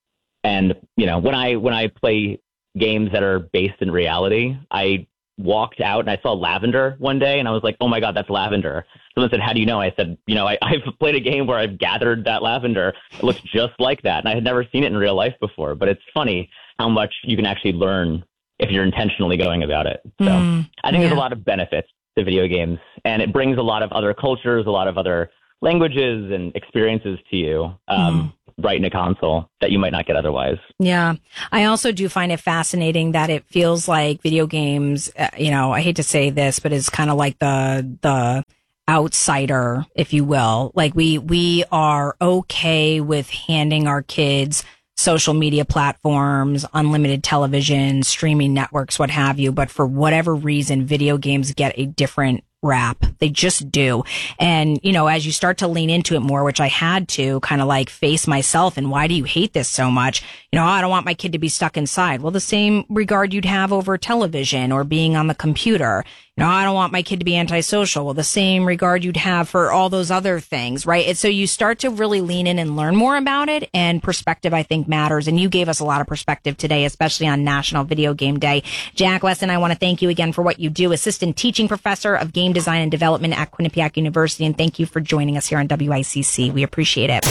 when I play games that are based in reality, I walked out and I saw lavender one day, and I was like, "Oh my God, that's lavender." Someone said, "How do you know?" I said, I've played a game where I've gathered that lavender. It looks just like that, and I had never seen it in real life before. But it's funny how much you can actually learn if you're intentionally going about it. So I think there's a lot of benefits to video games, and it brings a lot of other cultures, a lot of other languages and experiences to you right in a console that you might not get otherwise. Yeah. I also do find it fascinating that it feels like video games, I hate to say this, but it's kind of like the outsider, if you will. Like we are okay with handing our kids social media platforms, unlimited television, streaming networks, what have you. But for whatever reason, video games get a different rap. They just do. And, as you start to lean into it more, which I had to kind of like face myself and why do you hate this so much? I don't want my kid to be stuck inside. Well, the same regard you'd have over television or being on the computer. I don't want my kid to be antisocial. Well, the same regard you'd have for all those other things, right? And so you start to really lean in and learn more about it, and perspective, I think, matters. And you gave us a lot of perspective today, especially on National Video Game Day. Jack Wesson, I want to thank you again for what you do. Assistant Teaching Professor of Game Design and Development at Quinnipiac University. And thank you for joining us here on WICC. We appreciate it.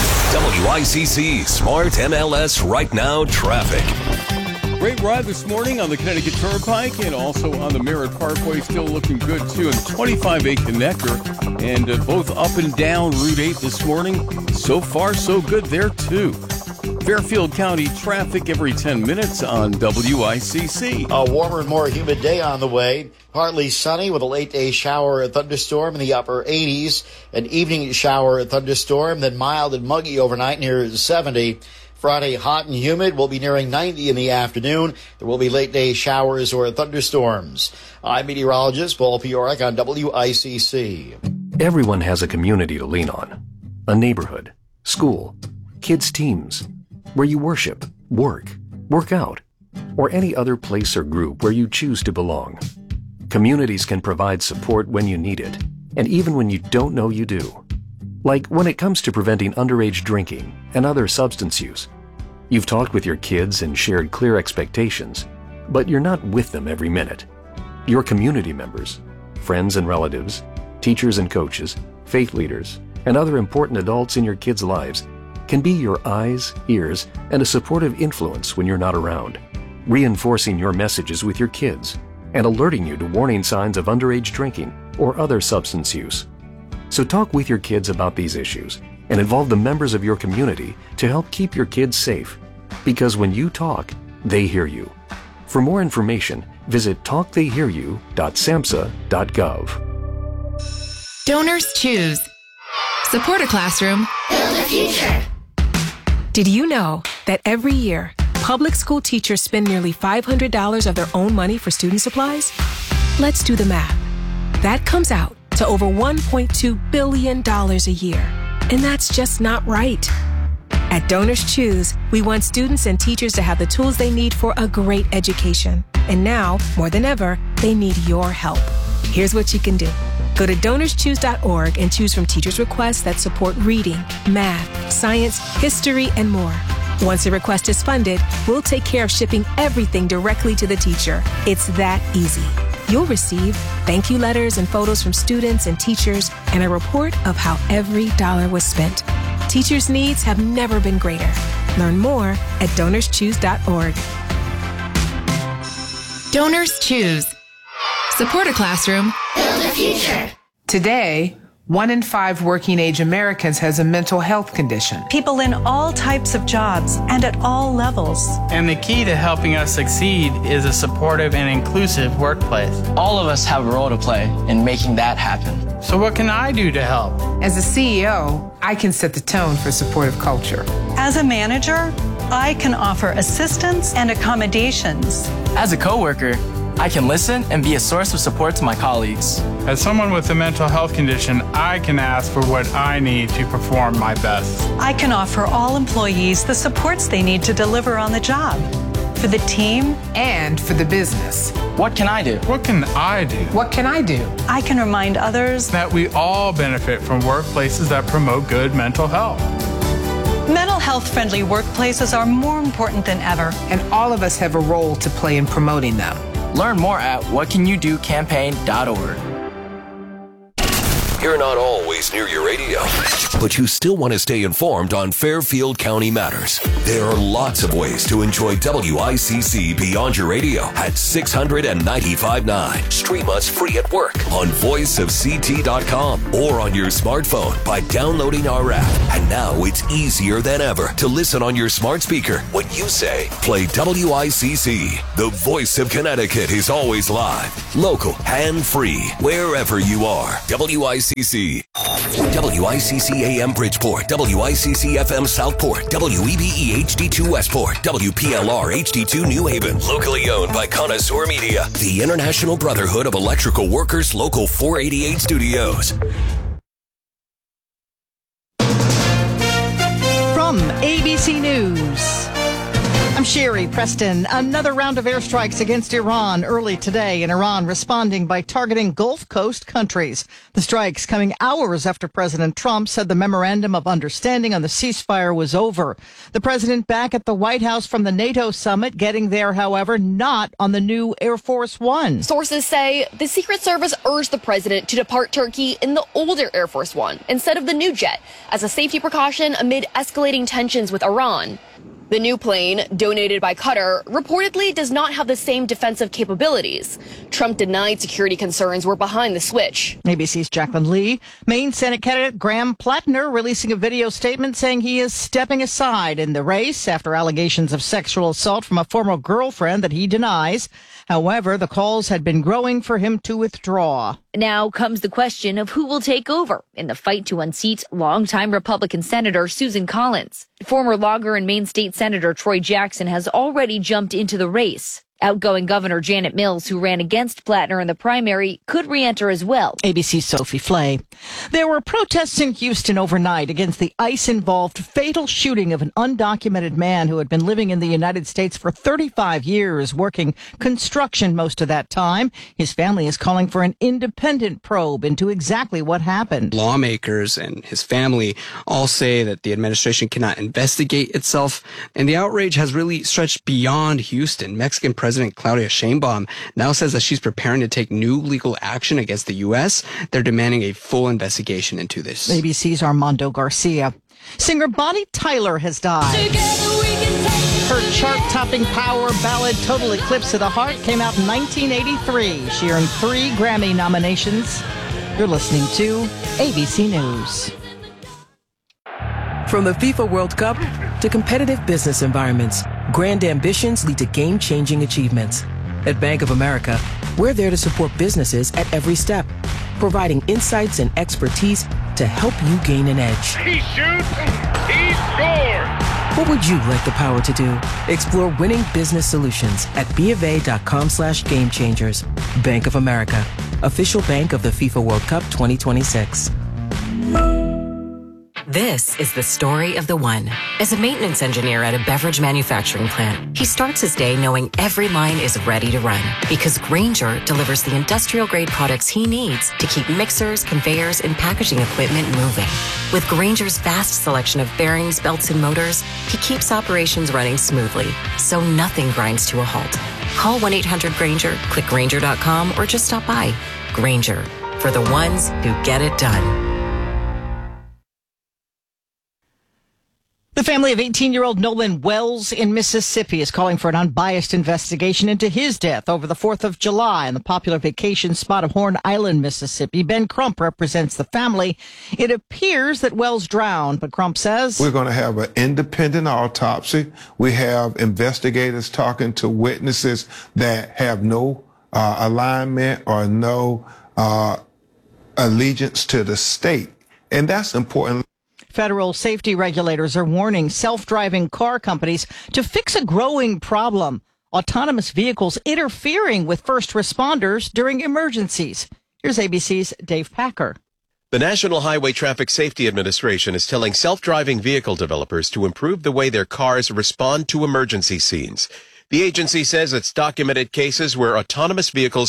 WICC Smart MLS Right Now Traffic. Great ride this morning on the Connecticut Turnpike and also on the Merritt Parkway. Still looking good, too. And 25A connector. And both up and down Route 8 this morning. So far, so good there, too. Fairfield County traffic every 10 minutes on WICC. A warmer and more humid day on the way. Partly sunny with a late day shower or thunderstorm in the upper 80s. An evening shower or thunderstorm, then mild and muggy overnight near 70. Friday, hot and humid, will be nearing 90 in the afternoon. There will be late day showers or thunderstorms. I'm meteorologist Paul Piorek on WICC. Everyone has a community to lean on. A neighborhood, school, kids' teams, where you worship, work out, or any other place or group where you choose to belong. Communities can provide support when you need it, and even when you don't know you do. Like when it comes to preventing underage drinking and other substance use. You've talked with your kids and shared clear expectations, but you're not with them every minute. Your community members, friends and relatives, teachers and coaches, faith leaders, and other important adults in your kids' lives can be your eyes, ears, and a supportive influence when you're not around, reinforcing your messages with your kids and alerting you to warning signs of underage drinking or other substance use. So talk with your kids about these issues and involve the members of your community to help keep your kids safe. Because when you talk, they hear you. For more information, visit talktheyhearyou.samhsa.gov. Donors choose. Support a classroom. Build a future. Did you know that every year, public school teachers spend nearly $500 of their own money for student supplies? Let's do the math. That comes out to over $1.2 billion a year. And that's just not right. At Donors Choose, we want students and teachers to have the tools they need for a great education. And now, more than ever, they need your help. Here's what you can do. Go to DonorsChoose.org and choose from teachers' requests that support reading, math, science, history, and more. Once a request is funded, we'll take care of shipping everything directly to the teacher. It's that easy. You'll receive thank you letters and photos from students and teachers and a report of how every dollar was spent. Teachers' needs have never been greater. Learn more at DonorsChoose.org. Donors choose. Support a classroom. Build a future. Today, 1 in 5 working-age Americans has a mental health condition. People in all types of jobs and at all levels. And the key to helping us succeed is a supportive and inclusive workplace. All of us have a role to play in making that happen. So what can I do to help? As a CEO, I can set the tone for supportive culture. As a manager, I can offer assistance and accommodations. As a coworker, I can listen and be a source of support to my colleagues. As someone with a mental health condition, I can ask for what I need to perform my best. I can offer all employees the supports they need to deliver on the job. For the team and for the business. What can I do? What can I do? What can I do? I can remind others that we all benefit from workplaces that promote good mental health. Mental health-friendly workplaces are more important than ever. And all of us have a role to play in promoting them. Learn more at whatcanyoudocampaign.org. You're not always near your radio, but you still want to stay informed on Fairfield County matters. There are lots of ways to enjoy WICC beyond your radio at 695.9. Stream us free at work on voiceofct.com or on your smartphone by downloading our app. And now it's easier than ever to listen on your smart speaker. When you say, play WICC, the voice of Connecticut is always live, local, and free, wherever you are. WICC. WICC AM Bridgeport, WICC FM Southport, WEBE HD2 Westport, WPLR HD2 New Haven. Locally owned by Connoisseur Media, the International Brotherhood of Electrical Workers, Local 488 Studios. From ABC News, I'm Sherry Preston. Another round of airstrikes against Iran early today, and Iran responding by targeting Gulf Coast countries. The strikes coming hours after President Trump said the memorandum of understanding on the ceasefire was over. The president back at the White House from the NATO summit, getting there, however, not on the new Air Force One. Sources say the Secret Service urged the president to depart Turkey in the older Air Force One instead of the new jet as a safety precaution amid escalating tensions with Iran. The new plane, donated by Qatar, reportedly does not have the same defensive capabilities. Trump denied security concerns were behind the switch. ABC's Jacqueline Lee. Maine Senate candidate Graham Plattner releasing a video statement saying he is stepping aside in the race after allegations of sexual assault from a former girlfriend that he denies. However, the calls had been growing for him to withdraw. Now comes the question of who will take over in the fight to unseat longtime Republican Senator Susan Collins. Former logger and Maine State Senator Troy Jackson has already jumped into the race. Outgoing Governor Janet Mills, who ran against Plattner in the primary, could re-enter as well. ABC's Sophie Flay. There were protests in Houston overnight against the ICE-involved fatal shooting of an undocumented man who had been living in the United States for 35 years, working construction most of that time. His family is calling for an independent probe into exactly what happened. Lawmakers and his family all say that the administration cannot investigate itself, and the outrage has really stretched beyond Houston. Mexican President Claudia Sheinbaum now says that she's preparing to take new legal action against the U.S. They're demanding a full investigation into this. ABC's Armando Garcia. Singer Bonnie Tyler has died. Her chart-topping power ballad Total Eclipse of the Heart came out in 1983. She earned 3 Grammy nominations. You're listening to ABC News. From the FIFA World Cup to competitive business environments, grand ambitions lead to game-changing achievements. At Bank of America, we're there to support businesses at every step, providing insights and expertise to help you gain an edge. He shoots, he scores! What would you like the power to do? Explore winning business solutions at BofA.com/gamechangers. Bank of America, official bank of the FIFA World Cup 2026. This is the story of the one. As a maintenance engineer at a beverage manufacturing plant, he starts his day knowing every line is ready to run because Grainger delivers the industrial-grade products he needs to keep mixers, conveyors, and packaging equipment moving. With Grainger's vast selection of bearings, belts, and motors, he keeps operations running smoothly, so nothing grinds to a halt. Call 1-800-GRAINGER, click Grainger.com, or just stop by. Grainger, for the ones who get it done. The family of 18-year-old Nolan Wells in Mississippi is calling for an unbiased investigation into his death over the 4th of July in the popular vacation spot of Horn Island, Mississippi. Ben Crump represents the family. It appears that Wells drowned, but Crump says we're going to have an independent autopsy. We have investigators talking to witnesses that have no alignment or no allegiance to the state. And that's important. Federal safety regulators are warning self-driving car companies to fix a growing problem: autonomous vehicles interfering with first responders during emergencies. Here's ABC's Dave Packer. The National Highway Traffic Safety Administration is telling self-driving vehicle developers to improve the way their cars respond to emergency scenes. The agency says it's documented cases where autonomous vehicles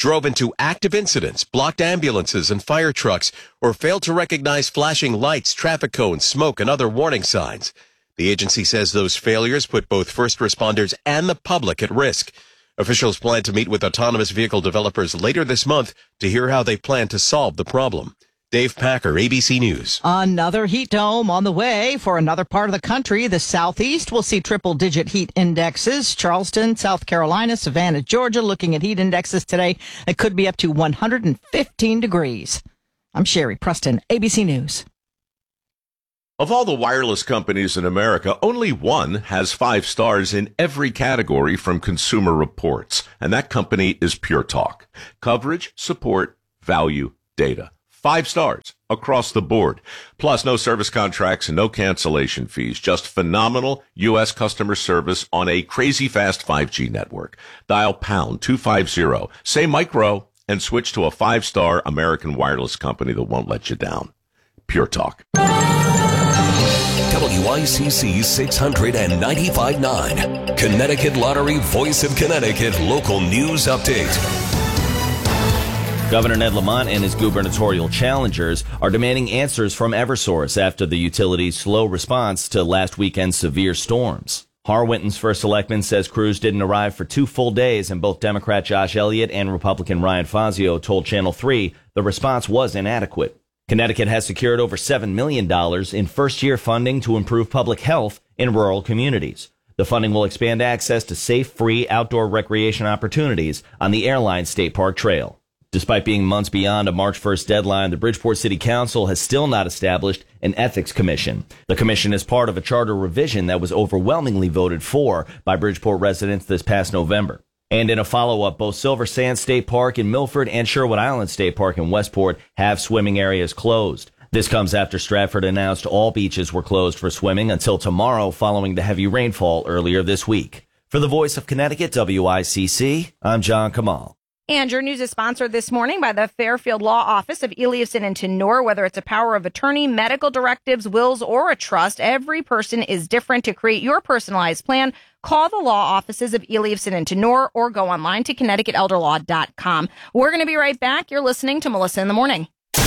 drove into active incidents, blocked ambulances and fire trucks, or failed to recognize flashing lights, traffic cones, smoke, and other warning signs. The agency says those failures put both first responders and the public at risk. Officials plan to meet with autonomous vehicle developers later this month to hear how they plan to solve the problem. Dave Packer, ABC News. Another heat dome on the way for another part of the country. The Southeast will see triple-digit heat indexes. Charleston, South Carolina, Savannah, Georgia, looking at heat indexes today. It could be up to 115 degrees. I'm Sherry Preston, ABC News. Of all the wireless companies in America, only one has 5 stars in every category from Consumer Reports, and that company is Pure Talk. Coverage, support, value, data. 5 stars across the board. Plus, no service contracts and no cancellation fees. Just phenomenal U.S. customer service on a crazy fast 5G network. Dial pound 250, say micro, and switch to a 5-star American wireless company that won't let you down. Pure Talk. WICC 695.9, Connecticut Lottery Voice of Connecticut Local News Update. Governor Ned Lamont and his gubernatorial challengers are demanding answers from Eversource after the utility's slow response to last weekend's severe storms. Harwinton's first selectman says crews didn't arrive for 2 full days, and both Democrat Josh Elliott and Republican Ryan Fazio told Channel 3 the response was inadequate. Connecticut has secured over $7 million in first-year funding to improve public health in rural communities. The funding will expand access to safe, free outdoor recreation opportunities on the Airline State Park Trail. Despite being months beyond a March 1st deadline, the Bridgeport City Council has still not established an ethics commission. The commission is part of a charter revision that was overwhelmingly voted for by Bridgeport residents this past November. And in a follow-up, both Silver Sands State Park in Milford and Sherwood Island State Park in Westport have swimming areas closed. This comes after Stratford announced all beaches were closed for swimming until tomorrow following the heavy rainfall earlier this week. For the Voice of Connecticut, WICC, I'm John Kamal. And your news is sponsored this morning by the Fairfield Law Office of Eliason and Tenor. Whether it's a power of attorney, medical directives, wills, or a trust, every person is different. To create your personalized plan, call the law offices of Eliason and Tenor or go online to ConnecticutElderLaw.com. We're going to be right back. You're listening to Melissa in the Morning.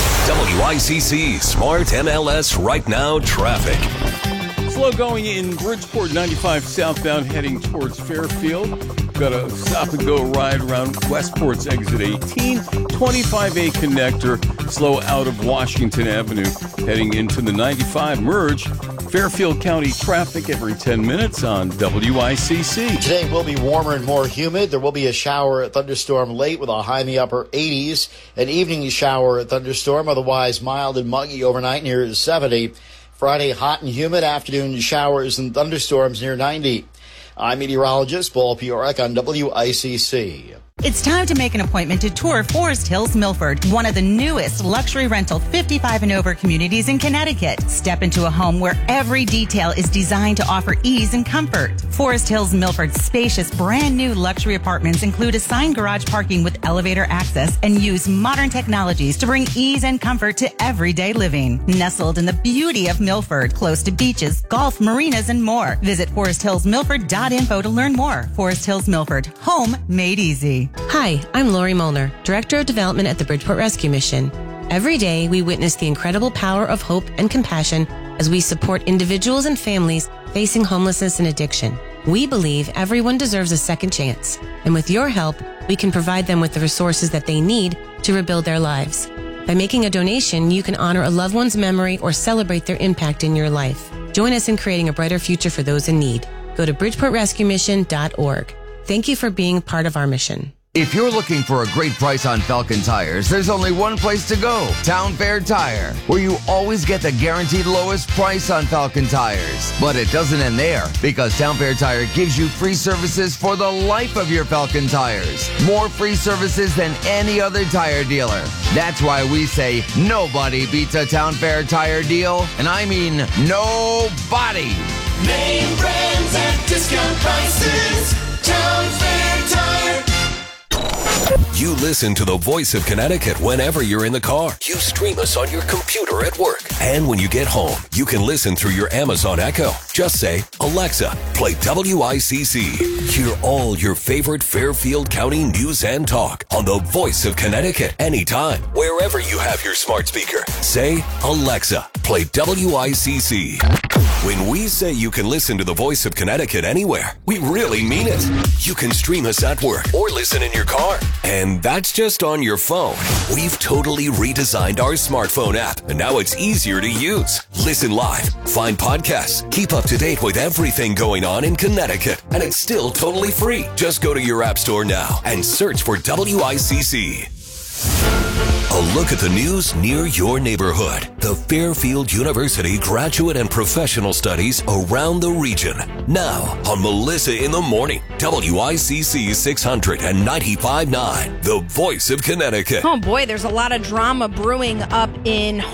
WICC Smart MLS Right Now Traffic. Slow going in Bridgeport 95 southbound heading towards Fairfield. Got a stop-and-go ride around Westport's exit 18. 25A connector, slow out of Washington Avenue, heading into the 95 merge. Fairfield County traffic every 10 minutes on WICC. Today will be warmer and more humid. There will be a shower, a thunderstorm late with a high in the upper 80s. An evening shower, a thunderstorm, otherwise mild and muggy overnight near 70. Friday, hot and humid. Afternoon showers and thunderstorms near 90. I'm meteorologist Paul Piorek on WICC. It's time to make an appointment to tour Forest Hills Milford, one of the newest luxury rental 55 and over communities in Connecticut. Step into a home where every detail is designed to offer ease and comfort. Forest Hills Milford's spacious, brand new luxury apartments include assigned garage parking with elevator access and use modern technologies to bring ease and comfort to everyday living. Nestled in the beauty of Milford, close to beaches, golf, marinas, and more. Visit foresthillsmilford.info to learn more. Forest Hills Milford, home made easy. Hi, I'm Lori Molnar, Director of Development at the Bridgeport Rescue Mission. Every day, we witness the incredible power of hope and compassion as we support individuals and families facing homelessness and addiction. We believe everyone deserves a second chance, and with your help, we can provide them with the resources that they need to rebuild their lives. By making a donation, you can honor a loved one's memory or celebrate their impact in your life. Join us in creating a brighter future for those in need. Go to BridgeportRescueMission.org. Thank you for being part of our mission. If you're looking for a great price on Falcon tires, there's only one place to go, Town Fair Tire, where you always get the guaranteed lowest price on Falcon tires. But it doesn't end there, because Town Fair Tire gives you free services for the life of your Falcon tires. More free services than any other tire dealer. That's why we say nobody beats a Town Fair Tire deal, and I mean nobody. Name brands at discount prices. Town Fair Tire. You listen to the Voice of Connecticut whenever you're in the car. You stream us on your computer at work. And when you get home, you can listen through your Amazon Echo. Just say, Alexa, play WICC. Hear all your favorite Fairfield County news and talk on the Voice of Connecticut anytime, wherever you have your smart speaker. Say, Alexa, play WICC. When we say you can listen to the Voice of Connecticut anywhere, we really mean it. You can stream us at work or listen in your car. And that's just on your phone. We've totally redesigned our smartphone app, and now it's easier to use. Listen live, find podcasts, keep up to date with everything going on in Connecticut, and it's still totally free. Just go to your app store now and search for WICC. A look at the news near your neighborhood. The Fairfield University Graduate and Professional Studies around the region. Now on Melissa in the Morning, WICC 695.9, the Voice of Connecticut. Oh boy, there's a lot of drama brewing up in